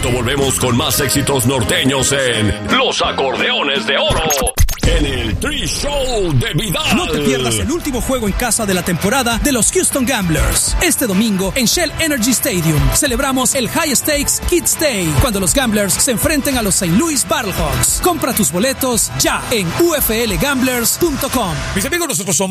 momento volvemos con más éxitos norteños en Los Acordeones de Oro. En el Tri Show de Vidal. No te pierdas el último juego en casa de la temporada de los Houston Gamblers. Este domingo en Shell Energy Stadium celebramos el High Stakes Kids Day cuando los Gamblers se enfrenten a los St. Louis Battlehawks. Compra tus boletos ya en uflgamblers.com. Mis amigos, nosotros somos